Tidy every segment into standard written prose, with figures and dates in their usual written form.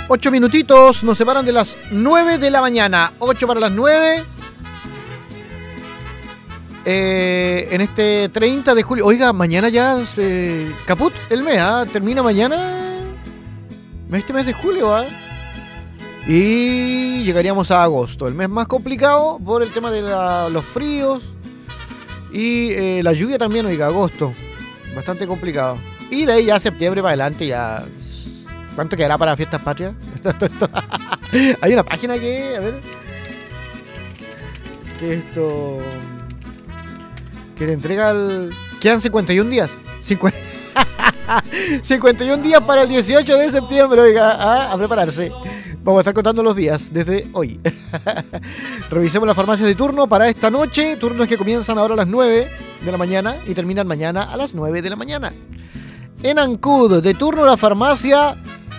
8 minutitos nos separan de las 9 de la mañana. 8 para las 9. En este 30 de julio. Oiga, mañana ya se... caput el mes, ¿ah? Termina mañana este mes de julio, ¿ah? Y llegaríamos a agosto, el mes más complicado por el tema de los fríos y la lluvia también. Oiga, agosto, bastante complicado. Y de ahí ya septiembre para adelante ya... ¿Cuánto quedará para fiestas patrias? Hay una página que... A ver... Que esto... Que te entrega el... Quedan 51 días. 51 días para el 18 de septiembre, oiga, a prepararse. Vamos a estar contando los días desde hoy. Revisemos las farmacias de turno para esta noche. Turnos que comienzan ahora a las 9 de la mañana y terminan mañana a las 9 de la mañana. En Ancud, de turno la farmacia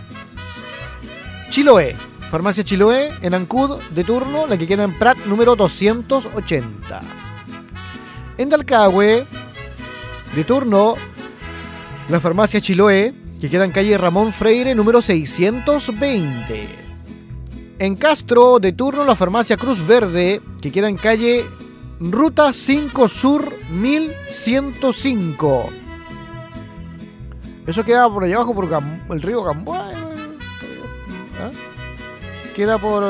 Chiloé. Farmacia Chiloé, en Ancud, de turno, la que queda en Prat número 280. En Dalcahue, de turno, la farmacia Chiloé, que queda en calle Ramón Freire, número 620. En Castro, de turno, la farmacia Cruz Verde, que queda en calle Ruta 5 Sur 1105. Eso queda por allá abajo, por el río Gamboa. ¿Ah? Queda por...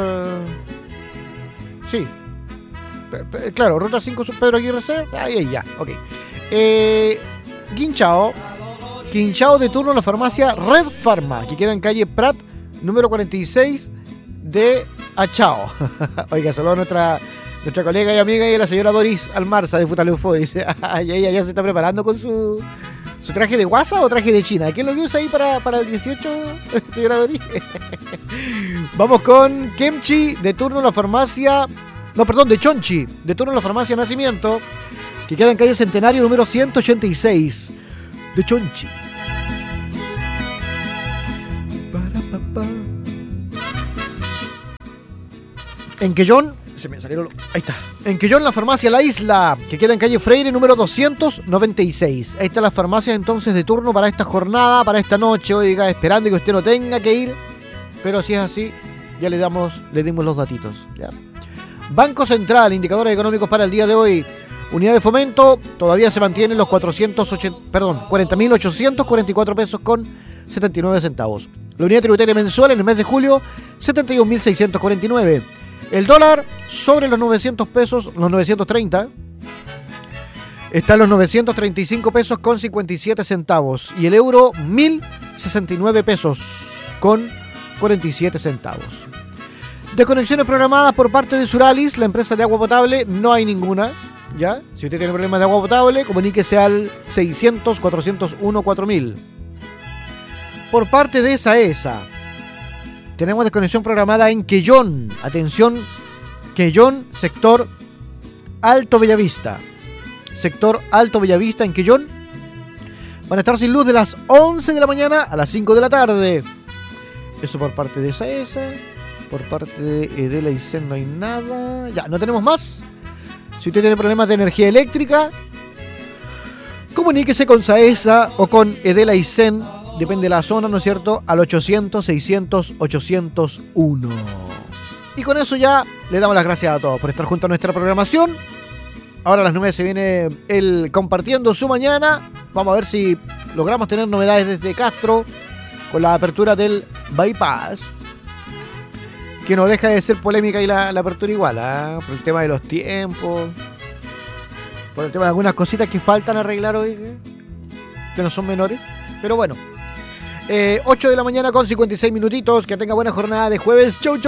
sí. Claro, Ruta 5 Sur Pedro Aguirre C. Ahí ya, ok. Quinchao, de turno la farmacia Red Pharma, que queda en calle Prat, número 46 de Achao. Oiga, saludos a nuestra colega y amiga y la señora Doris Almarza de Futaleufo. Dice, ella ya se está preparando con su traje de guasa o traje de China. ¿Qué es lo que usa ahí para el 18, señora Doris? Vamos con Kemchi, de turno la farmacia... No, perdón, de Chonchi, de turno la farmacia Nacimiento, que queda en calle Centenario número 186 de Chonchi. En Quellón, se me salieron ahí está. En Quellón la farmacia La Isla, que queda en calle Freire número 296. Ahí está la farmacia entonces de turno para esta jornada, para esta noche, oiga, esperando que usted no tenga que ir, pero si es así, ya le dimos los datitos, ¿ya? Banco Central, indicadores económicos para el día de hoy. Unidad de fomento, todavía se mantienen los 40.844 pesos con 79 centavos. La unidad tributaria mensual en el mes de julio, 71.649. El dólar sobre los 900 pesos, los 930, está en los 935 pesos con 57 centavos. Y el euro, 1.069 pesos con 47 centavos. Desconexiones programadas por parte de Suralis, la empresa de agua potable, no hay ninguna, ¿ya? Si usted tiene problemas de agua potable, comuníquese al 600-401-4000. Por parte de Saesa, tenemos desconexión programada en Quellón. Atención, Quellón, sector Alto Bellavista. Sector Alto Bellavista en Quellón. Van a estar sin luz de las 11 de la mañana a las 5 de la tarde. Eso por parte de Saesa. Por parte de Edela y Sen no hay nada. Ya, no tenemos más. Si usted tiene problemas de energía eléctrica, comuníquese con Saesa o con Edela y Sen, depende de la zona, ¿no es cierto?, al 800-600-801. Y con eso ya le damos las gracias a todos por estar junto a nuestra programación. Ahora a las 9 se viene el compartiendo su mañana. Vamos a ver si logramos tener novedades desde Castro con la apertura del bypass, que no deja de ser polémica y la apertura igual, ¿eh? Por el tema de los tiempos, por el tema de algunas cositas que faltan arreglar hoy, que no son menores, pero bueno. 8 de la mañana con 56 minutitos, que tenga buena jornada de jueves. Chau, chau.